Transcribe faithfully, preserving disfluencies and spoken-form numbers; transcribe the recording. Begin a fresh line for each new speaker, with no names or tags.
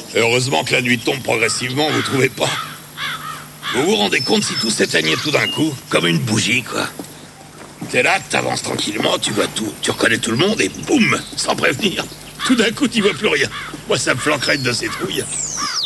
Heureusement que la nuit tombe progressivement, vous trouvez pas? Vous vous rendez compte si tout s'éteignait tout d'un coup? Comme une bougie, quoi. T'es là, t'avances tranquillement, tu vois tout, tu reconnais tout le monde et boum, sans prévenir. Tout d'un coup, tu vois plus rien. Moi, ça me flanquerait de ces trouilles.